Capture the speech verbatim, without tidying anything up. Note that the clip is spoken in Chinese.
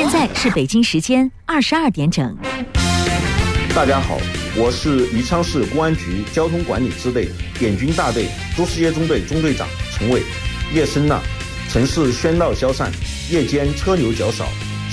现在是北京时间二十二点整。 大家好，我是宜昌市公安局交通管理支队点军大队朱师爷中队中队长陈伟。夜深了，城市喧闹消散，夜间车流较少，